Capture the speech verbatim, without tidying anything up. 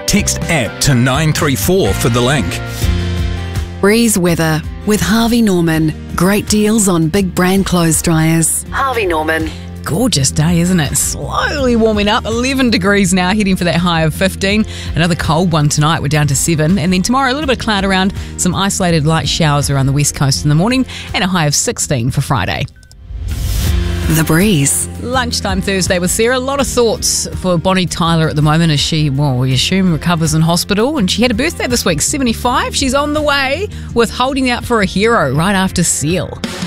Text app to nine three four for the link. Breeze weather with Harvey Norman. Great deals on big brand clothes dryers. Harvey Norman. Gorgeous day, isn't it? Slowly warming up. eleven degrees now, heading for that high of fifteen. Another cold one tonight. We're down to seven. And then tomorrow, a little bit of cloud around. Some isolated light showers around the west coast in the morning. And a high of sixteen for Friday. The Breeze. Lunchtime Thursday with Sarah. A lot of thoughts for Bonnie Tyler at the moment as she, well, we assume recovers in hospital. And she had a birthday this week, seventy-five. She's on the way with Holding Out for a Hero right after Seal.